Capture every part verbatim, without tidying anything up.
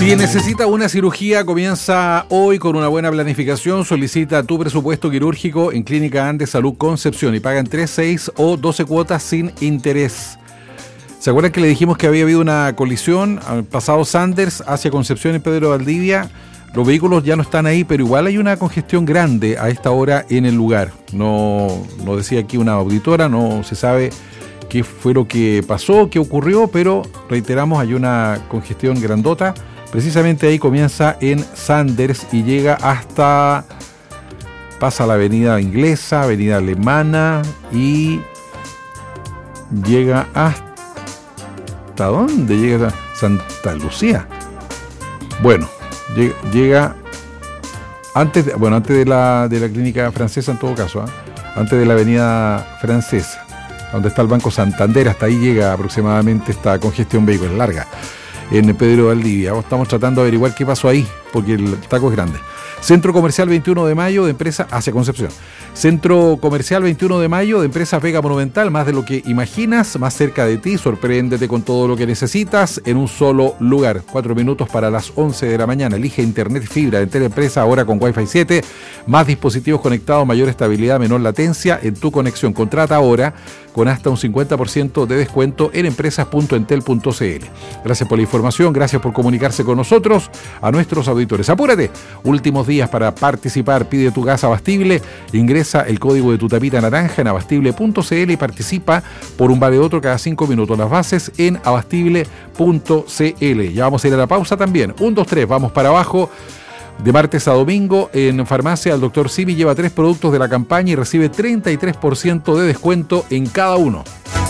Si necesita una cirugía, comienza hoy con una buena planificación. Solicita tu presupuesto quirúrgico en Clínica Andes Salud Concepción y pagan tres, seis o doce cuotas sin interés. ¿Se acuerdan que le dijimos que había habido una colisión al pasado Sanders hacia Concepción en Pedro Valdivia? Los vehículos ya no están ahí, pero igual hay una congestión grande a esta hora en el lugar. No, no decía aquí una auditora, no se sabe qué fue lo que pasó, qué ocurrió, pero reiteramos, hay una congestión grandota. Precisamente ahí comienza en Sanders y llega hasta, pasa la avenida Inglesa, avenida Alemana y llega hasta, ¿hasta dónde llega? Santa Lucía. Bueno, llega, llega antes, de, bueno, antes de la, de la clínica francesa en todo caso, ¿eh? Antes de la avenida Francesa, donde está el Banco Santander, hasta ahí llega aproximadamente esta congestión vehicular larga. En Pedro Valdivia. Estamos tratando de averiguar qué pasó ahí, porque el taco es grande. Centro Comercial veintiuno de mayo de empresa hacia Concepción. Centro Comercial veintiuno de mayo de empresa Vega Monumental, más de lo que imaginas, más cerca de ti, sorpréndete con todo lo que necesitas en un solo lugar. Cuatro minutos para las once de la mañana. Elige internet fibra de Teleempresa ahora con Wi-Fi siete, más dispositivos conectados, mayor estabilidad, menor latencia en tu conexión. Contrata ahora con hasta un cincuenta por ciento de descuento en empresas punto entel punto c l. Gracias por la información, gracias por comunicarse con nosotros, a nuestros auditores. Apúrate, últimos días para participar, pide tu gas abastible, ingresa el código de tu tapita naranja en abastible punto c l y participa por un vale otro cada cinco minutos. Las bases en abastible punto c l. Ya vamos a ir a la pausa también. Un, dos, tres, vamos para abajo. De martes a domingo en farmacia, el doctor Simi lleva tres productos de la campaña y recibe treinta y tres por ciento de descuento en cada uno.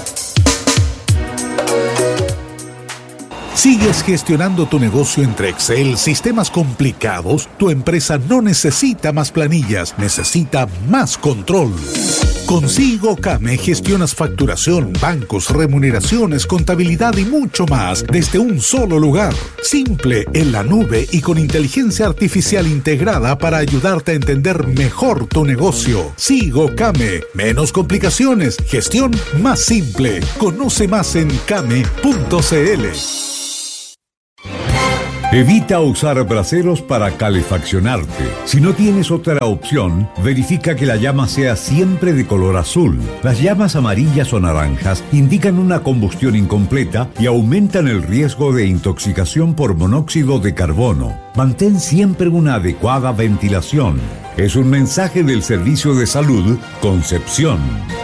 ¿Sigues gestionando tu negocio entre Excel, sistemas complicados? Tu empresa no necesita más planillas, necesita más control. Con SigoCame gestionas facturación, bancos, remuneraciones, contabilidad y mucho más desde un solo lugar. Simple, en la nube y con inteligencia artificial integrada para ayudarte a entender mejor tu negocio. SigoCame, menos complicaciones, gestión más simple. Conoce más en came punto c l. Evita usar braseros para calefaccionarte. Si no tienes otra opción, verifica que la llama sea siempre de color azul. Las llamas amarillas o naranjas indican una combustión incompleta y aumentan el riesgo de intoxicación por monóxido de carbono. Mantén siempre una adecuada ventilación. Es un mensaje del Servicio de Salud Concepción.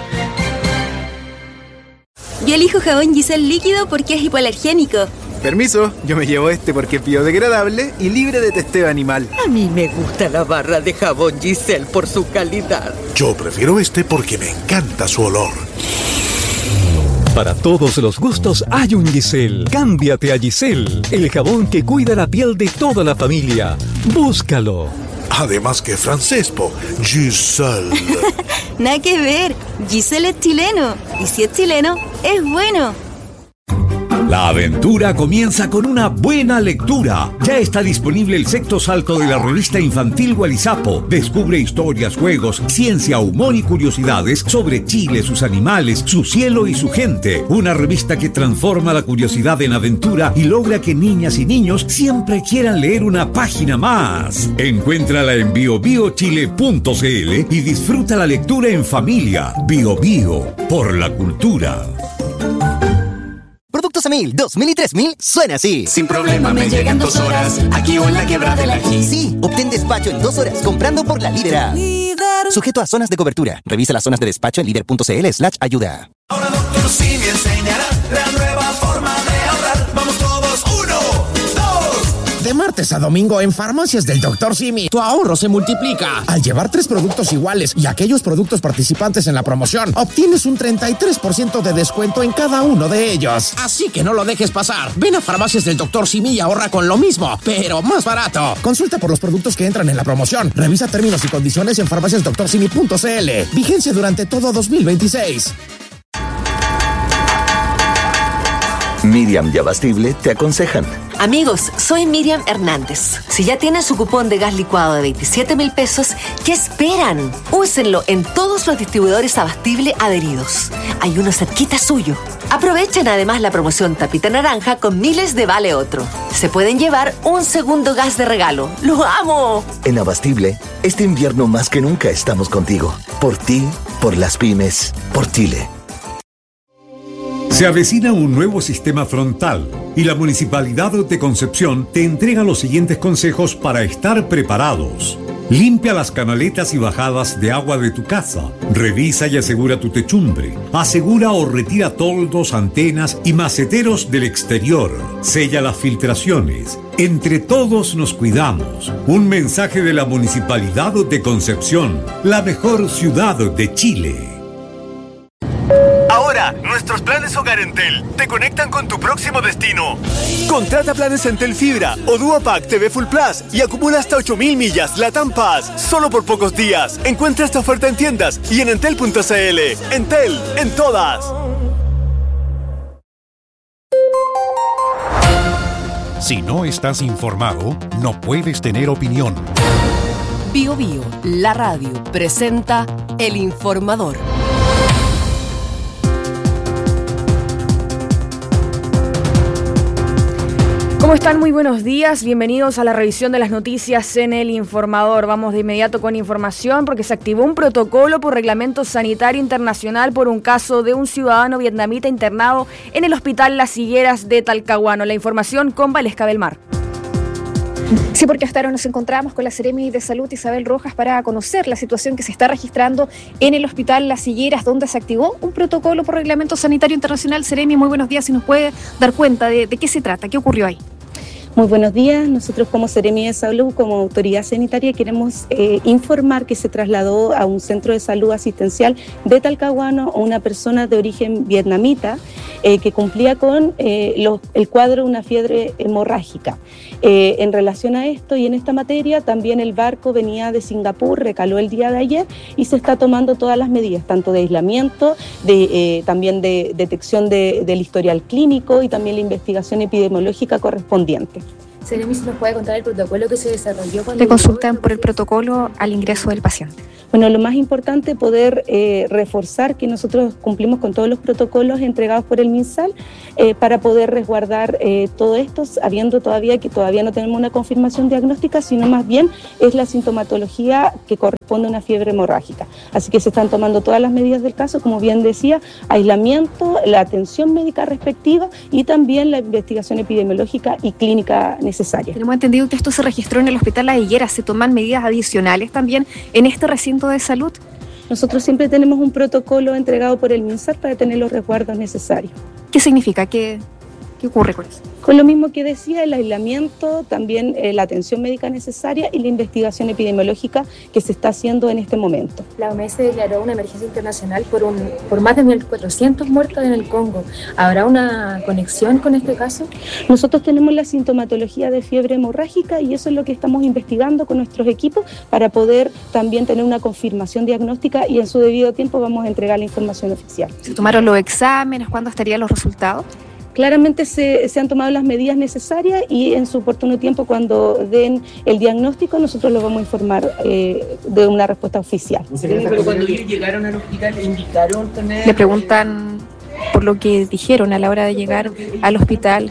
Yo elijo jabón Giselle líquido porque es hipoalergénico. Permiso, yo me llevo este porque es biodegradable y libre de testeo animal. A mí me gusta la barra de jabón Giselle por su calidad. Yo prefiero este porque me encanta su olor. Para todos los gustos hay un Giselle. Cámbiate a Giselle, el jabón que cuida la piel de toda la familia. Búscalo. Además que francés, po. Giselle. Nada que ver. Giselle es chileno. Y si es chileno, es bueno. La aventura comienza con una buena lectura. Ya está disponible el sexto salto de la revista infantil Gualizapo. Descubre historias, juegos, ciencia, humor y curiosidades sobre Chile, sus animales, su cielo y su gente. Una revista que transforma la curiosidad en aventura y logra que niñas y niños siempre quieran leer una página más. Encuéntrala en bio bio chile punto c l y disfruta la lectura en familia. Bio Bio, por la cultura. Productos Emil dos mil y tres mil suena así. Sin problema me llegan dos horas, aquí o en la quebrada del Ají. Sí, obtén despacho en dos horas comprando por la Lídera. Líder. Sujeto a zonas de cobertura. Revisa las zonas de despacho en líder punto c l slash ayuda. Ahora doctor Simi enseñará la nueva forma de ahorrar. Vamos todos, uno, dos. De martes a domingo en Farmacias del doctor Simi, tu ahorro se multiplica. Al llevar tres productos iguales y aquellos productos participantes en la promoción, obtienes un treinta y tres por ciento de descuento en cada uno de ellos. Así que no lo dejes pasar. Ven a Farmacias del doctor Simi y ahorra con lo mismo, pero más barato. Consulta por los productos que entran en la promoción. Revisa términos y condiciones en farmacias doctor simi punto c l. Vigencia durante todo dos mil veintiséis. Miriam y Abastible te aconsejan. Amigos, soy Miriam Hernández. Si ya tienen su cupón de gas licuado de veintisiete mil pesos, ¿qué esperan? Úsenlo en todos los distribuidores abastible adheridos. Hay uno cerquita suyo. Aprovechen además la promoción Tapita Naranja con miles de Vale Otro. Se pueden llevar un segundo gas de regalo. ¡Lo amo! En Abastible, este invierno más que nunca estamos contigo. Por ti, por las pymes, por Chile. Se avecina un nuevo sistema frontal y la Municipalidad de Concepción te entrega los siguientes consejos para estar preparados. Limpia las canaletas y bajadas de agua de tu casa. Revisa y asegura tu techumbre. Asegura o retira toldos, antenas y maceteros del exterior. Sella las filtraciones. Entre todos nos cuidamos. Un mensaje de la Municipalidad de Concepción, la mejor ciudad de Chile. Ahora, nuestros planes Hogar Entel te conectan con tu próximo destino. Contrata planes Entel Fibra o Duopack T V Full Plus y acumula hasta ocho mil millas Latam Pass solo por pocos días. Encuentra esta oferta en tiendas y en entel punto c l. Entel, en todas. Si no estás informado, no puedes tener opinión. Bio Bio, la radio, presenta El Informador. ¿Cómo están? Muy buenos días. Bienvenidos a la revisión de las noticias en El Informador. Vamos de inmediato con información porque se activó un protocolo por reglamento sanitario internacional por un caso de un ciudadano vietnamita internado en el Hospital Las Higueras de Talcahuano. La información con Valesca del Mar. Sí, porque hasta ahora nos encontramos con la Seremi de Salud Isabel Rojas para conocer la situación que se está registrando en el Hospital Las Higueras, donde se activó un protocolo por reglamento sanitario internacional. Seremi, muy buenos días. Si nos puede dar cuenta de, de qué se trata, qué ocurrió ahí. Muy buenos días. Nosotros como Seremi de Salud, como autoridad sanitaria, queremos eh, informar que se trasladó a un centro de salud asistencial de Talcahuano a una persona de origen vietnamita eh, que cumplía con eh, los, el cuadro de una fiebre hemorrágica. Eh, en relación a esto y en esta materia, también el barco venía de Singapur, recaló el día de ayer y se está tomando todas las medidas, tanto de aislamiento, de, eh, también de detección de, del historial clínico y también la investigación epidemiológica correspondiente. Seremi, ¿si nos puede contar el protocolo que se desarrolló cuando le consultan por el protocolo al ingreso del paciente? Bueno, lo más importante es poder eh, reforzar que nosotros cumplimos con todos los protocolos entregados por el MinSal eh, para poder resguardar eh, todo esto, sabiendo todavía que todavía no tenemos una confirmación diagnóstica, sino más bien es la sintomatología que corresponde a una fiebre hemorrágica. Así que se están tomando todas las medidas del caso, como bien decía, aislamiento, la atención médica respectiva y también la investigación epidemiológica y clínica necesaria. Tenemos entendido que esto se registró en el Hospital Las Higueras. ¿Se toman medidas adicionales también en este recinto de salud? Nosotros siempre tenemos un protocolo entregado por el MinSal para tener los resguardos necesarios. ¿Qué significa? ¿Qué, qué ocurre con eso? Con lo mismo que decía, el aislamiento, también eh, la atención médica necesaria y la investigación epidemiológica que se está haciendo en este momento. La O M S declaró una emergencia internacional por, un, por más de mil cuatrocientos muertos en el Congo. ¿Habrá una conexión con este caso? Nosotros tenemos la sintomatología de fiebre hemorrágica y eso es lo que estamos investigando con nuestros equipos para poder también tener una confirmación diagnóstica y en su debido tiempo vamos a entregar la información oficial. ¿Se tomaron los exámenes? ¿Cuándo estarían los resultados? Claramente se, se han tomado las medidas necesarias y en su oportuno tiempo, cuando den el diagnóstico, nosotros lo vamos a informar eh, de una respuesta oficial. Pero cuando ellos llegaron al hospital, ¿le indicaron tener...? Le preguntan por lo que dijeron a la hora de llegar al hospital.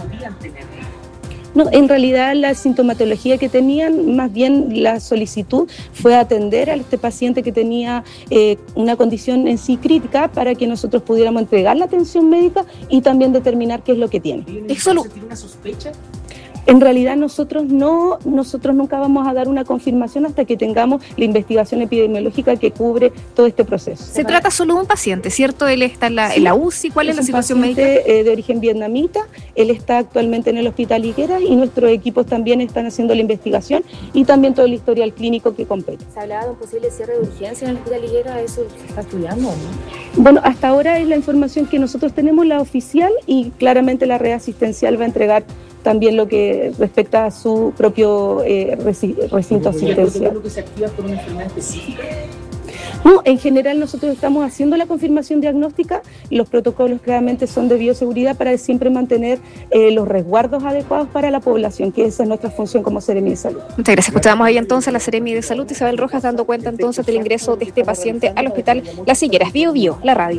No, en realidad la sintomatología que tenían, más bien la solicitud fue atender a este paciente que tenía eh, una condición en sí crítica para que nosotros pudiéramos entregar la atención médica y también determinar qué es lo que tiene. ¿Es solo una sospecha? En realidad nosotros no, nosotros nunca vamos a dar una confirmación hasta que tengamos la investigación epidemiológica que cubre todo este proceso. Se trata solo de un paciente, ¿cierto? Él está en la, sí, en la U C I. ¿Cuál es, es la situación médica? Eh, de origen vietnamita. Él está actualmente en el Hospital Higueras y nuestros equipos también están haciendo la investigación y también todo el historial clínico que compete. ¿Se hablaba de un posible cierre de urgencia en el Hospital Higueras? ¿Eso se está estudiando o no? Bueno, hasta ahora es la información que nosotros tenemos, la oficial, y claramente la red asistencial va a entregar también lo que respecta a su propio eh, recinto asistencial. ¿Es que se activa por una enfermedad específica? No, en general nosotros estamos haciendo la confirmación diagnóstica. Los protocolos claramente son de bioseguridad para siempre mantener eh, los resguardos adecuados para la población, que esa es nuestra función como Seremi de Salud. Muchas gracias. Escuchábamos ahí entonces a la Seremi de Salud, Isabel Rojas, dando cuenta entonces del ingreso de este paciente al hospital Las Higueras. Bio Bio, la radio.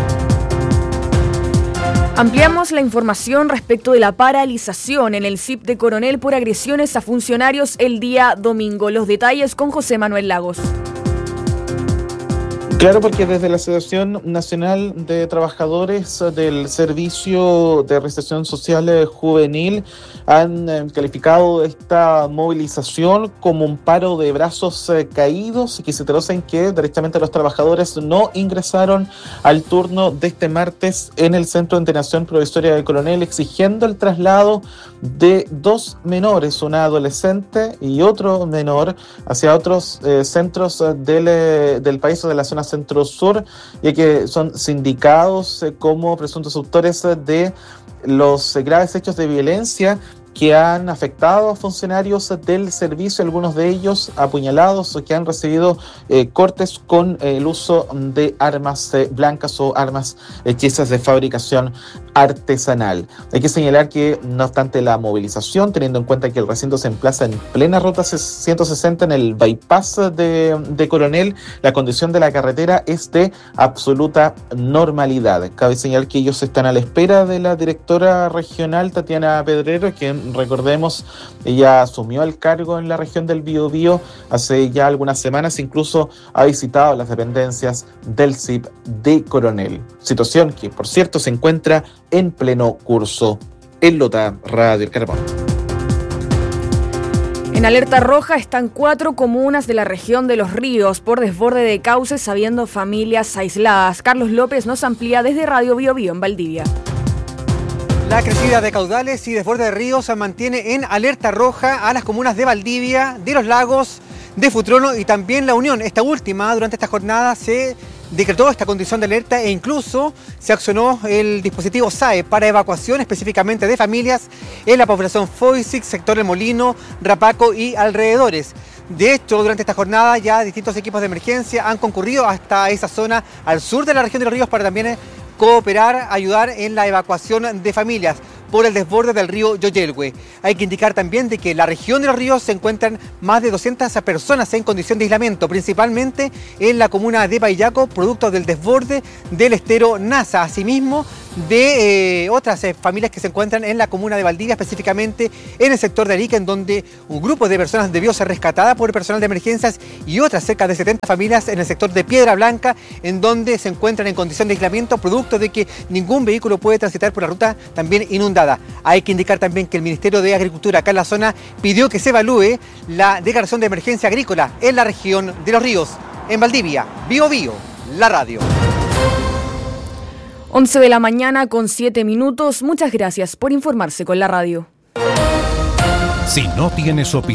Ampliamos la información respecto de la paralización en el C I P de Coronel por agresiones a funcionarios el día domingo. Los detalles con José Manuel Lagos. Claro, porque desde la Asociación Nacional de Trabajadores del Servicio de Reinserción Social Juvenil han eh, calificado esta movilización como un paro de brazos eh, caídos y que se traduce en que directamente los trabajadores no ingresaron al turno de este martes en el Centro de Internación Provisoria de Coronel, exigiendo el traslado de dos menores, una adolescente y otro menor, hacia otros eh, centros del, eh, del país o de la zona centro-sur, ya que son sindicados eh, como presuntos autores eh, de los eh, graves hechos de violencia que han afectado a funcionarios del servicio, algunos de ellos apuñalados o que han recibido eh, cortes con eh, el uso de armas eh, blancas o armas hechizas de fabricación artesanal. Hay que señalar que, no obstante la movilización, teniendo en cuenta que el recinto se emplaza en plena ruta ciento sesenta en el bypass de, de Coronel, la condición de la carretera es de absoluta normalidad. Cabe señalar que ellos están a la espera de la directora regional, Tatiana Pedrero, quien, recordemos, ella asumió el cargo en la región del Biobío hace ya algunas semanas, incluso ha visitado las dependencias del C I P de Coronel. Situación que, por cierto, se encuentra en pleno curso en Lota, Radio El Carbón. En alerta roja están cuatro comunas de la región de Los Ríos por desborde de cauces, habiendo familias aisladas. Carlos López nos amplía desde Radio Biobío en Valdivia. La crecida de caudales y desborde de ríos se mantiene en alerta roja a las comunas de Valdivia, de Los Lagos, de Futrono y también La Unión. Esta última, durante esta jornada, se decretó esta condición de alerta e incluso se accionó el dispositivo S A E para evacuación específicamente de familias en la población Foisic, sector El Molino, Rapaco y alrededores. De hecho, durante esta jornada ya distintos equipos de emergencia han concurrido hasta esa zona al sur de la región de Los Ríos para también cooperar, ayudar en la evacuación de familias por el desborde del río Yoyelhue. Hay que indicar también de que en la región de Los Ríos se encuentran más de doscientas personas en condición de aislamiento, principalmente en la comuna de Payaco, producto del desborde del estero Nasa. Asimismo, de eh, otras eh, familias que se encuentran en la comuna de Valdivia, específicamente en el sector de Arica, en donde un grupo de personas debió ser rescatada por personal de emergencias, y otras cerca de setenta familias en el sector de Piedra Blanca, en donde se encuentran en condición de aislamiento, producto de que ningún vehículo puede transitar por la ruta también inundada. Hay que indicar también que el Ministerio de Agricultura acá en la zona pidió que se evalúe la declaración de emergencia agrícola en la región de Los Ríos. En Valdivia, Bio Bio, la radio. once de la mañana con siete minutos. Muchas gracias por informarse con la radio. Si no tienes opinión